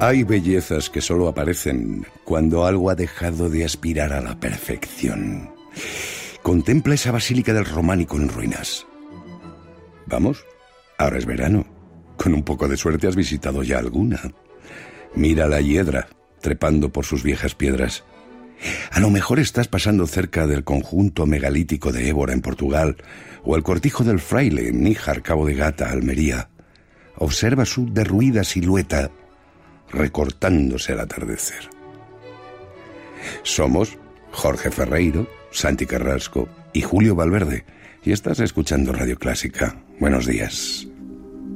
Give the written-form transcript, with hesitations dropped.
Hay bellezas que solo aparecen cuando algo ha dejado de aspirar a la perfección. Contempla esa basílica del Románico en ruinas. ¿Vamos? Ahora es verano. Con un poco de suerte has visitado ya alguna. Mira la hiedra, trepando por sus viejas piedras. A lo mejor estás pasando cerca del conjunto megalítico de Évora en Portugal, o el cortijo del Fraile en Níjar, Cabo de Gata, Almería. Observa su derruida silueta recortándose al atardecer. Somos Jorge Ferreiro, Santi Carrasco y Julio Valverde, y estás escuchando Radio Clásica. Buenos días.